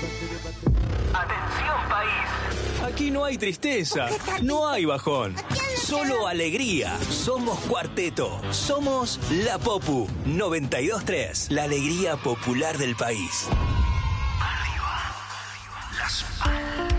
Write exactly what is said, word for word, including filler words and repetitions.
Atención país. Aquí no hay tristeza, no hay bajón, solo alegría. Somos Cuarteto, somos La Popu noventa y dos punto tres, la alegría popular del país.